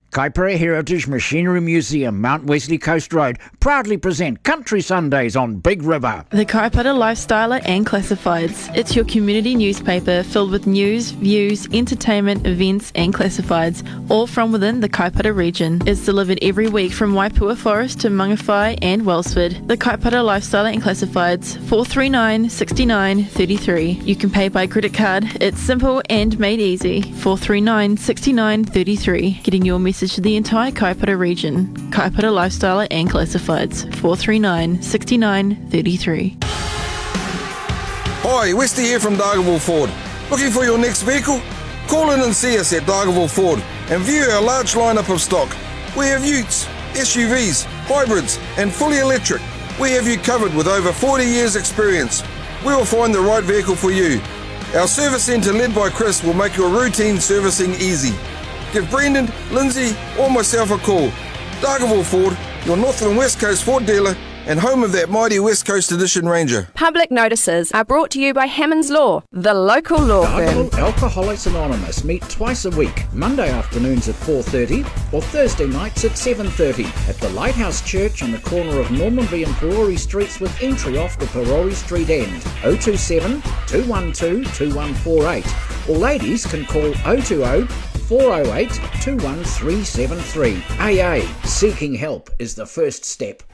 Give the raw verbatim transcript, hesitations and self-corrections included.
Kaipara Heritage Machinery Museum, Mount Wesley Coast Road, proudly present Country Sundays on Big River. The Kaipara Lifestyler and Classifieds. It's your community newspaper filled with news, views, entertainment, events and classifieds, all from within the Kaipara region. It's delivered every week from Waipua Forest to Mangawhai and Wellsford. The Kaipara Lifestyler and Classifieds, four three nine, six nine three three. You can pay by credit card. It's simple and made easy. four three nine, six nine three three. Getting your message to the entire Kaipara region. Kaipara Lifestyler and Classifieds, four three nine, six nine three three. Hi, Westy here from Dargaville Ford. Looking for your next vehicle? Call in and see us at Dargaville Ford and view our large lineup of stock. We have utes, S U Vs, hybrids and fully electric. We have you covered with over forty years experience. We will find the right vehicle for you. Our service centre led by Chris will make your routine servicing easy. Give Brendan, Lindsay or myself a call. Dargaville Ford, your North and West Coast Ford dealer and home of that mighty West Coast Edition Ranger. Public notices are brought to you by Hammond's Law, the local law firm. Dargaville Alcoholics Anonymous meet twice a week, Monday afternoons at four thirty or Thursday nights at seven thirty at the Lighthouse Church on the corner of Normanby and Perori Streets with entry off the Perori Street end. oh two seven, two one two, two one four eight or ladies can call oh two oh, four oh eight, two one three seven three. A A, seeking help is the first step.